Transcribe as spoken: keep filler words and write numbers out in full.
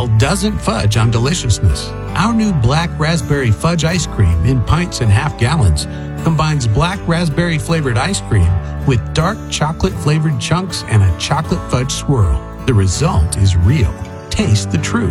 style doesn't fudge on deliciousness. Our new Black Raspberry Fudge ice cream in pints and half gallons combines black raspberry flavored ice cream with dark chocolate flavored chunks and a chocolate fudge swirl. The result is real. Taste the truth.